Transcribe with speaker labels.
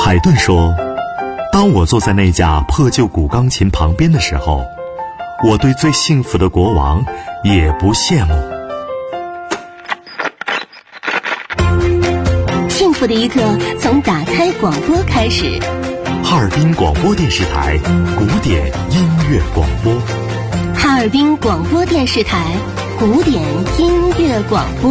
Speaker 1: 海顿说，当我坐在那架破旧古钢琴旁边的时候，我对最幸福的国王也不羡慕。
Speaker 2: 幸福的一刻从打开广播开始。
Speaker 1: 哈尔滨广播电视台古典音乐广播。
Speaker 2: 哈尔滨广播电视台古典音乐广播。